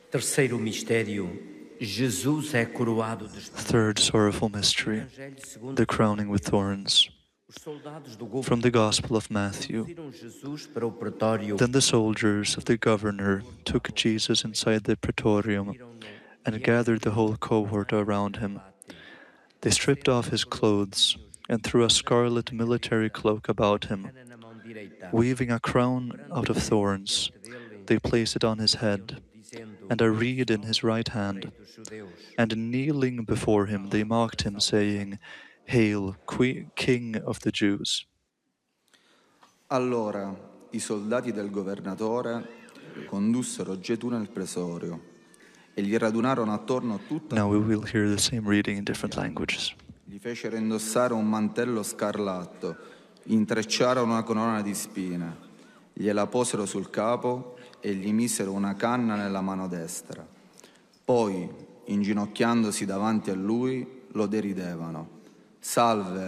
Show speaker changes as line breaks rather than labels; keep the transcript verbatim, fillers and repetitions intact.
Terceiro mistério, Jesus é coroado de
Third sorrowful mystery, the crowning with thorns. From the Gospel of Matthew. Then the soldiers of the governor took Jesus inside the praetorium and gathered the whole cohort around him. They stripped off his clothes and threw a scarlet military cloak about him. Weaving a crown out of thorns, they placed it on his head, and a reed in his right hand. And kneeling before him, they mocked him, saying, "Hail, Queen, King of the Jews!"
Allora i soldati del governatore condussero Gesù nel presorio e gli radunarono attorno tutta.
Now we will hear the same reading in different languages.
Gli fecero indossare un mantello scarlatto, intrecciarono una corona di spine, gliela posero sul capo e gli misero una canna nella mano destra. Poi, inginocchiandosi davanti a lui, lo deridevano. Salve,